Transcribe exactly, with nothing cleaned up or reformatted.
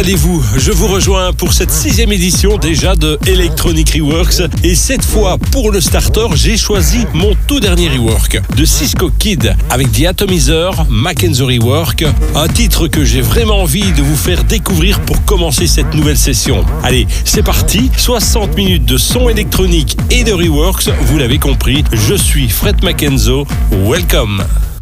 Installez-vous, je vous rejoins pour cette sixième édition déjà de Electronic Reworks. Et cette fois, pour le starter, j'ai choisi mon tout dernier rework de Cisco Kid avec The Atomizer, Mackenzie Rework. Un titre que j'ai vraiment envie de vous faire découvrir pour commencer cette nouvelle session. Allez, c'est parti, soixante minutes de son électronique et de reworks, vous l'avez compris, je suis Fred Mackenzie, welcome.